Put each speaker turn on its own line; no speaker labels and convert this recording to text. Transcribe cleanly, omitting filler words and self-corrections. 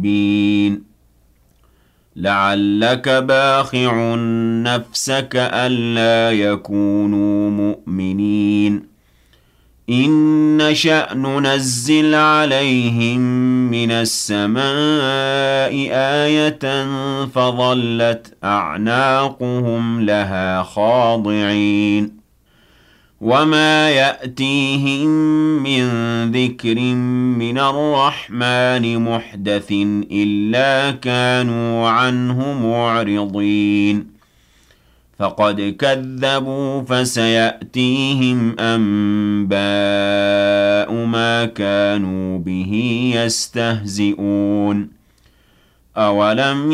بين لعلك باخع نفسك ألا يكونوا مؤمنين إن نشأ ننزل عليهم من السماء آية فظلت أعناقهم لها خاضعين وما يأتيهم من ذكر من الرحمن محدث إلا كانوا عنه معرضين فقد كذبوا فسيأتيهم أنباء ما كانوا به يستهزئون أولم